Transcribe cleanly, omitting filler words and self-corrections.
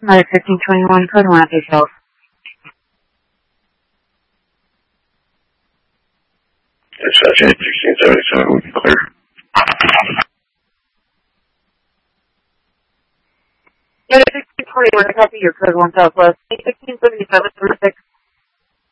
Another 1521, code 1 at yourself. Dispatch 1677, we can clear. Yeah, 1621, I copy your code 1 Southwest. 1677, 36.